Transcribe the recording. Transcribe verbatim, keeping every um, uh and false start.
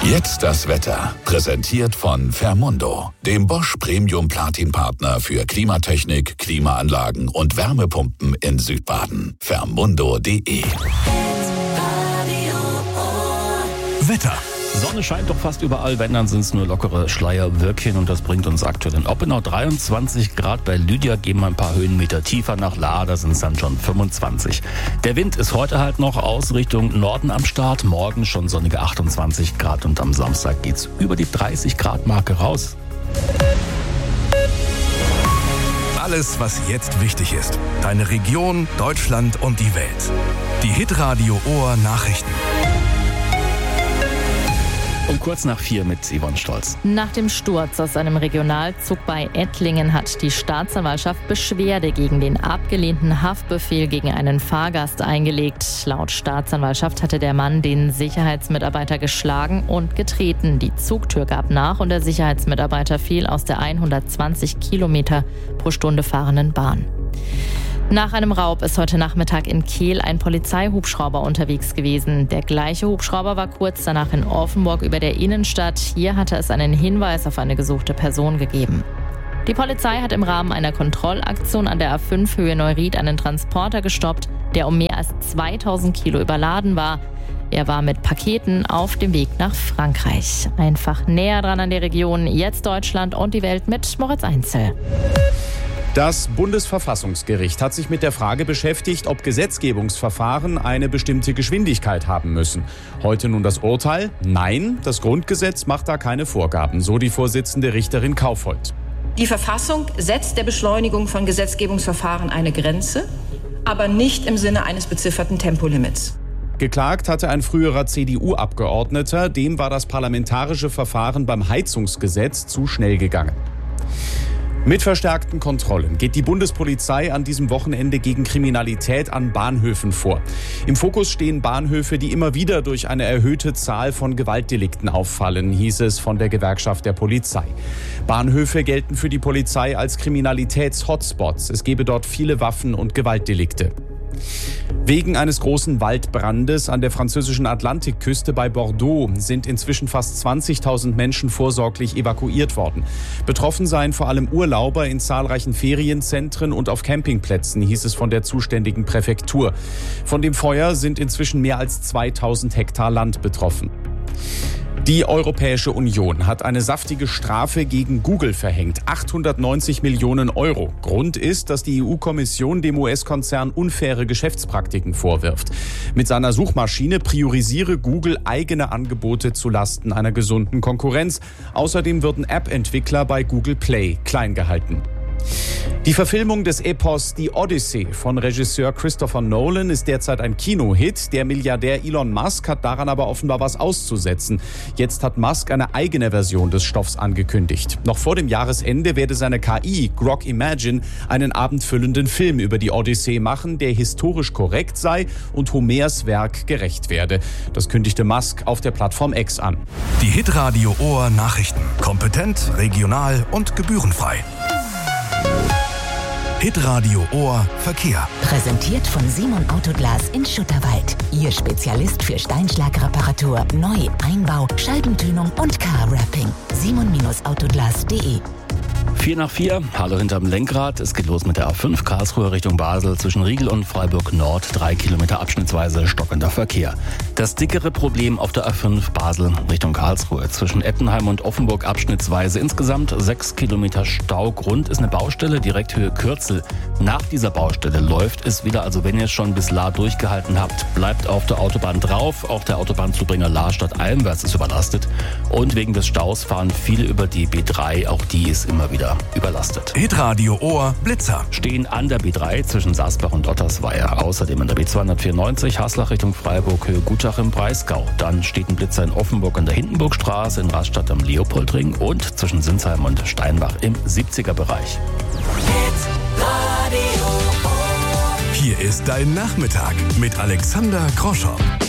Jetzt das Wetter, präsentiert von Fermundo, dem Bosch Premium Platin Partner für Klimatechnik, Klimaanlagen und Wärmepumpen in Südbaden. Fermundo punkt de. Wetter. Sonne scheint doch fast überall, wenn, dann sind es nur lockere Schleierwölkchen und das bringt uns aktuell in Oppenau dreiundzwanzig Grad. Bei Lydia gehen wir ein paar Höhenmeter tiefer nach Lahr, da sind es dann schon fünfundzwanzig. Der Wind ist heute halt noch aus Richtung Norden am Start, morgen schon sonnige achtundzwanzig Grad und am Samstag geht's über die dreißig Grad Marke raus. Alles, was jetzt wichtig ist. Deine Region, Deutschland und die Welt. Die Hitradio Ohr Nachrichten. Um kurz nach vier mit Yvonne Stolz. Nach dem Sturz aus einem Regionalzug bei Ettlingen hat die Staatsanwaltschaft Beschwerde gegen den abgelehnten Haftbefehl gegen einen Fahrgast eingelegt. Laut Staatsanwaltschaft hatte der Mann den Sicherheitsmitarbeiter geschlagen und getreten. Die Zugtür gab nach und der Sicherheitsmitarbeiter fiel aus der hundertzwanzig Kilometer pro Stunde fahrenden Bahn. Nach einem Raub ist heute Nachmittag in Kehl ein Polizeihubschrauber unterwegs gewesen. Der gleiche Hubschrauber war kurz danach in Offenburg über der Innenstadt. Hier hatte es einen Hinweis auf eine gesuchte Person gegeben. Die Polizei hat im Rahmen einer Kontrollaktion an der A fünf Höhe Neuried einen Transporter gestoppt, der um mehr als zweitausend Kilo überladen war. Er war mit Paketen auf dem Weg nach Frankreich. Einfach näher dran an der Region, jetzt Deutschland und die Welt mit Moritz Einzel. Das Bundesverfassungsgericht hat sich mit der Frage beschäftigt, ob Gesetzgebungsverfahren eine bestimmte Geschwindigkeit haben müssen. Heute nun das Urteil: Nein, das Grundgesetz macht da keine Vorgaben, so die Vorsitzende Richterin Kaufhold. Die Verfassung setzt der Beschleunigung von Gesetzgebungsverfahren eine Grenze, aber nicht im Sinne eines bezifferten Tempolimits. Geklagt hatte ein früherer C D U-Abgeordneter, dem war das parlamentarische Verfahren beim Heizungsgesetz zu schnell gegangen. Mit verstärkten Kontrollen geht die Bundespolizei an diesem Wochenende gegen Kriminalität an Bahnhöfen vor. Im Fokus stehen Bahnhöfe, die immer wieder durch eine erhöhte Zahl von Gewaltdelikten auffallen, hieß es von der Gewerkschaft der Polizei. Bahnhöfe gelten für die Polizei als Kriminalitäts-Hotspots. Es gebe dort viele Waffen- und Gewaltdelikte. Wegen eines großen Waldbrandes an der französischen Atlantikküste bei Bordeaux sind inzwischen fast zwanzigtausend Menschen vorsorglich evakuiert worden. Betroffen seien vor allem Urlauber in zahlreichen Ferienzentren und auf Campingplätzen, hieß es von der zuständigen Präfektur. Von dem Feuer sind inzwischen mehr als zweitausend Hektar Land betroffen. Die Europäische Union hat eine saftige Strafe gegen Google verhängt, achthundertneunzig Millionen Euro. Grund ist, dass die E U-Kommission dem U S-Konzern unfaire Geschäftspraktiken vorwirft. Mit seiner Suchmaschine priorisiere Google eigene Angebote zulasten einer gesunden Konkurrenz. Außerdem würden App-Entwickler bei Google Play klein gehalten. Die Verfilmung des Epos Die Odyssee von Regisseur Christopher Nolan ist derzeit ein Kinohit. Der Milliardär Elon Musk hat daran aber offenbar was auszusetzen. Jetzt hat Musk eine eigene Version des Stoffs angekündigt. Noch vor dem Jahresende werde seine K I, Grok Imagine, einen abendfüllenden Film über die Odyssee machen, der historisch korrekt sei und Homers Werk gerecht werde. Das kündigte Musk auf der Plattform X an. Die Hitradio Ohr Nachrichten. Kompetent, regional und gebührenfrei. Hitradio Ohr Verkehr. Präsentiert von Simon Autoglas in Schutterwald. Ihr Spezialist für Steinschlagreparatur, Neu-, Einbau, Scheibentönung und Car-Wrapping. simon Autoglas punkt de. Vier nach vier, hallo hinterm Lenkrad. Es geht los mit der A fünf Karlsruhe Richtung Basel zwischen Riegel und Freiburg Nord. Drei Kilometer abschnittsweise stockender Verkehr. Das dickere Problem auf der A fünf Basel Richtung Karlsruhe zwischen Ettenheim und Offenburg abschnittsweise. Insgesamt sechs Kilometer Stau. Grund ist eine Baustelle direkt Höhe Kürzel. Nach dieser Baustelle läuft es wieder. Also wenn ihr es schon bis Lahr durchgehalten habt, bleibt auf der Autobahn drauf. Auch der Autobahnzubringer Lahr statt Almwärts ist überlastet. Und wegen des Staus fahren viele über die B drei. Auch die ist immer wieder überlastet. Hitradio Ohr Blitzer. Stehen an der B drei zwischen Saasbach und Ottersweier. Außerdem an der B zweihundertvierundneunzig Haslach Richtung Freiburg, Höhe Gutach im Breisgau. Dann steht ein Blitzer in Offenburg an der Hindenburgstraße, in Rastatt am Leopoldring und zwischen Sinsheim und Steinbach im siebziger Bereich. Hier ist dein Nachmittag mit Alexander Groschow.